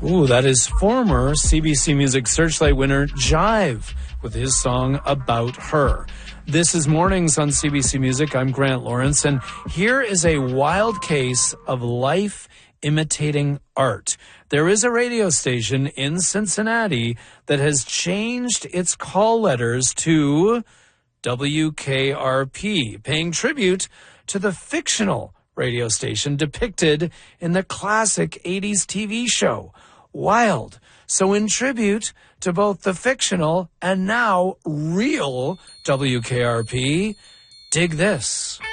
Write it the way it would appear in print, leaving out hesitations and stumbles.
Ooh, that is former CBC Music Searchlight winner Jive with his song About Her. This is Mornings on CBC Music. I'm Grant Lawrence, and here is a wild case of life imitating art. There is a radio station in Cincinnati that has changed its call letters to WKRP, paying tribute to the fictional radio station depicted in the classic 80s TV show, Wild. So in tribute to both the fictional and now real WKRP, dig this.